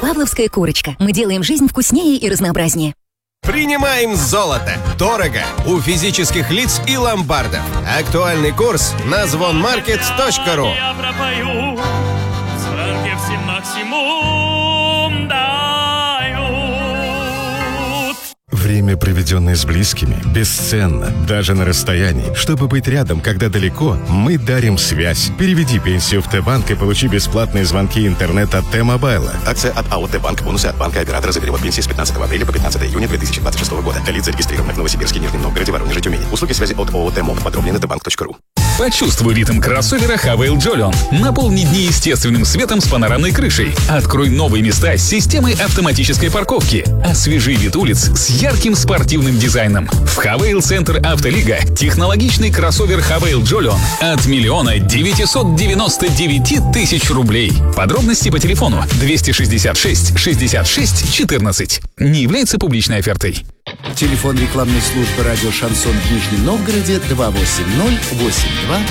Павловская курочка. Мы делаем жизнь вкуснее и разнообразнее. Принимаем золото. Дорого. У физических лиц и ломбардов. Актуальный курс на звонмаркет.ру. Я пропою, сранки всем максимум дают. Время, проведенное с близкими, бесценно, даже на расстоянии. Чтобы быть рядом, когда далеко, мы дарим связь. Переведи пенсию в Т-банк и получи бесплатные звонки и интернет от Т-мобайла. Акция от АО «Т-банк». Бонусы от банка оператора за перевод пенсии с 15 апреля по 15 июня 2026 года. Для лиц, зарегистрированных в Новосибирске, Нижнем Новгороде, Воронеже, Тюмени. Услуги связи от ООО «Т-моб». Подробнее на tbank.ru. Почувствуй ритм кроссовера Хавейл Джолион. Наполни дни естественным светом с панорамной крышей. Открой новые места с системой автоматической парковки. Освежи вид улиц с ярким спортивным дизайном. В Хавейл Центр Автолига технологичный кроссовер Хавейл Джолион от 1 999 000 рублей. Подробности по телефону 266 66 14. Не является публичной офертой. Телефон рекламной службы радио «Шансон» в Нижнем Новгороде 280 82